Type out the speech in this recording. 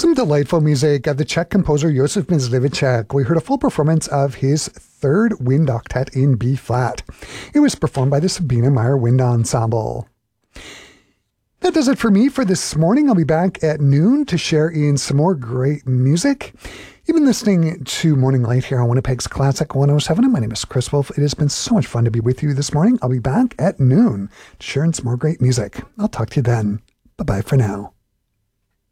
Some delightful music of the Czech composer Josef Mysliveček. We heard a full performance of his third wind octet in B flat. It was performed by the Sabina Meyer Wind Ensemble. That does it for me for this morning. I'll be back at noon to share in some more great music. You've been listening to Morning Light here on Winnipeg's Classic 107. My name is Chris Wolf. It has been so much fun to be with you this morning. I'll be back at noon to share in some more great music. I'll talk to you then. Bye-bye for now.